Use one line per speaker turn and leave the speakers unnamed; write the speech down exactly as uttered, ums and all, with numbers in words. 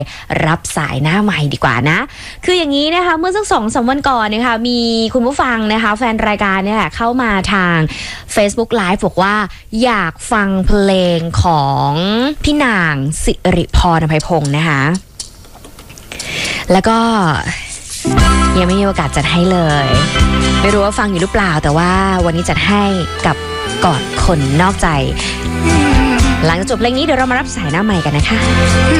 รับสายหน้าใหม่ดีกว่านะคืออย่างนี้นะคะเมื่อสักสองสามวันก่อนนะคะมีคุณผู้ฟังนะคะแฟนรายการเนี่ยเข้ามาทาง Facebook Live บอกว่าอยากฟังเพลงของพี่นางสิริพรอภัยพงษ์นะคะแล้วก็ยังไม่มีโอกาสจัดให้เลยไม่รู้ว่าฟังอยู่หรือเปล่าแต่ว่าวันนี้จัดให้กับกอดคนนอกใจหลังจากจบเพลงนี้เดี๋ยวเรามารับสายหน้าใหม่กันนะคะ